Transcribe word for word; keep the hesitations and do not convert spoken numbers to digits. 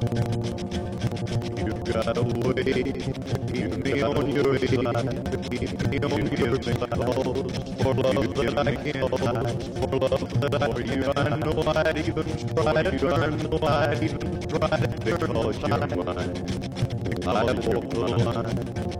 You've got a way to keep me on your side, to keep me on your side. For love that I can't hide, for love that I can't hide. I know I'd even try to turn, I know I'd even try to turn, because you're mine. I walk the line.